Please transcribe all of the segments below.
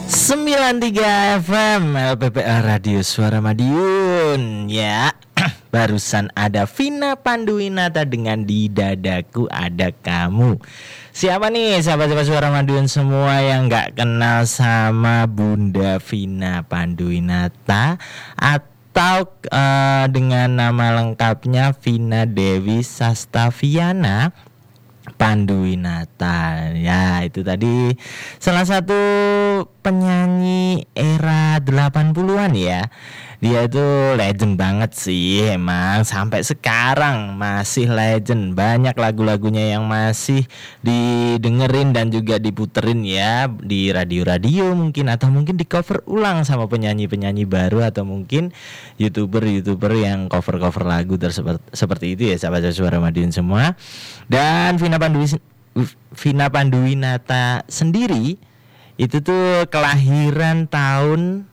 93 FM LPPA Radio Suara Madiun. Ya, barusan ada Vina Panduwinata dengan Di Dadaku Ada Kamu. Siapa nih sahabat-sahabat Suara Madiun semua yang gak kenal sama Bunda Vina Panduwinata atau dengan nama lengkapnya Vina Dewi Sastaviana Panduwinata. Ya, itu tadi salah satu penyanyi era 80-an ya. Dia itu legend banget sih emang. Sampai sekarang masih legend. Banyak lagu-lagunya yang masih didengerin dan juga diputerin ya di radio-radio mungkin, atau mungkin di cover ulang sama penyanyi-penyanyi baru, atau mungkin YouTuber-YouTuber yang cover-cover lagu seperti itu ya sahabat Suara Madiun semua. Dan Vina Panduwinata sendiri itu tuh kelahiran tahun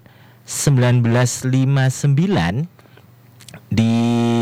1959 di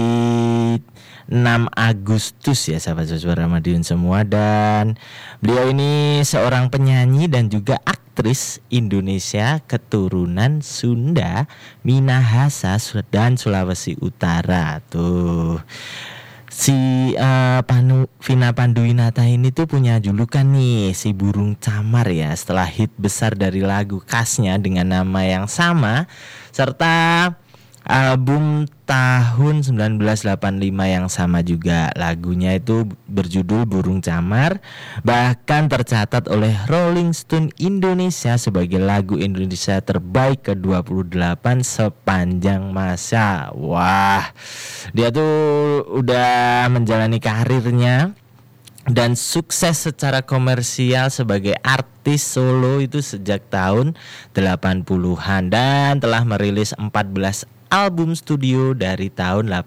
6 Agustus ya sahabat Suara Madiun semua. Dan beliau ini seorang penyanyi dan juga aktris Indonesia keturunan Sunda, Minahasa dan Sulawesi Utara. Tuh si Vina Panduwinata ini tuh punya julukan nih, si burung camar ya, setelah hit besar dari lagu khasnya dengan nama yang sama serta album tahun 1985 yang sama juga. Lagunya itu berjudul Burung Camar, bahkan tercatat oleh Rolling Stone Indonesia sebagai lagu Indonesia terbaik ke-28 sepanjang masa. Wah, dia tuh udah menjalani karirnya dan sukses secara komersial sebagai artis solo itu sejak tahun 80-an dan telah merilis 14 album studio dari tahun